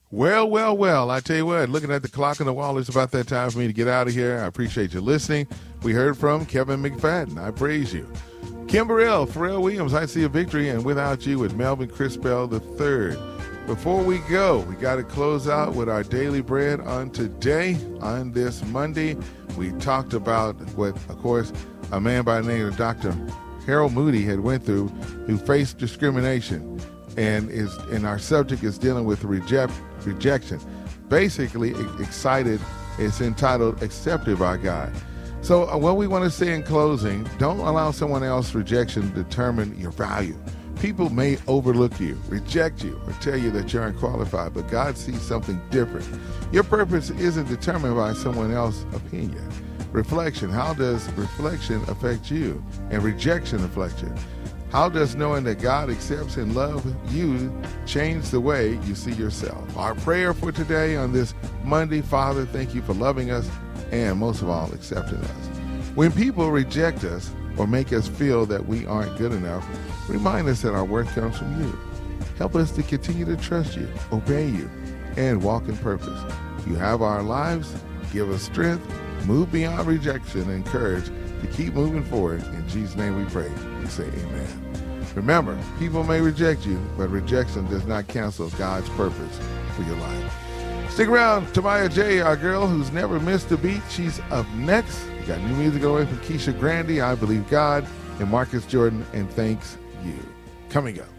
Well, well, well, I tell you what, looking at the clock on the wall, it's about that time for me to get out of here. I appreciate you listening. We heard from Kevin McFadden. I praise you. Kim Burrell, Pharrell Williams, I See a Victory, and Without You with Melvin Crispell III. Before we go, we got to close out with our daily bread on today. On this Monday, we talked about what, of course, a man by the name of Dr. Harold Moody had went through, who faced discrimination. And our subject is dealing with rejection. Basically, excited, it's entitled Accepted by God. So what we want to say in closing, don't allow someone else's rejection to determine your value. People may overlook you, reject you, or tell you that you're unqualified, but God sees something different. Your purpose isn't determined by someone else's opinion. Reflection, how does reflection affect you? And rejection affect you? How does knowing that God accepts and loves you change the way you see yourself? Our prayer for today on this Monday, Father, thank you for loving us and most of all, accepting us. When people reject us or make us feel that we aren't good enough, remind us that our worth comes from you. Help us to continue to trust you, obey you, and walk in purpose. You have our lives. Give us strength, move beyond rejection, and courage to keep moving forward. In Jesus' name we pray. We say amen. Remember, people may reject you, but rejection does not cancel God's purpose for your life. Stick around. Tamaya J., our girl who's never missed a beat, she's up next. We got new music away from Keisha Grandy, I Believe God, and Marcus Jordan, and Thanks You. Coming up.